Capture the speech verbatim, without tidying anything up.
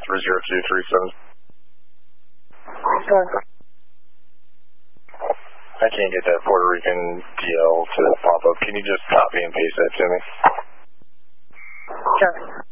for zero two three seven. Sure. I can't get that Puerto Rican D L to pop up. Can you just copy and paste that to me? Sure.